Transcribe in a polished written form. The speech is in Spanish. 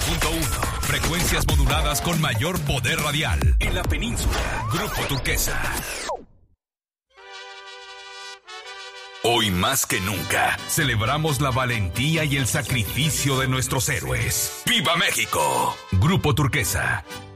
98.1. Frecuencias moduladas con mayor poder radial. En la península. Grupo Turquesa. Hoy más que nunca, celebramos la valentía y el sacrificio de nuestros héroes. ¡Viva México! Grupo Turquesa,